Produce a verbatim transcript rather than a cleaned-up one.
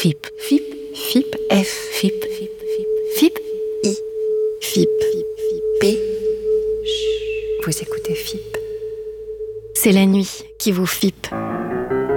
F I P. F I P. F. F I P. F I P. I. F I P. P. Vous écoutez F I P. C'est la nuit qui vous F I P.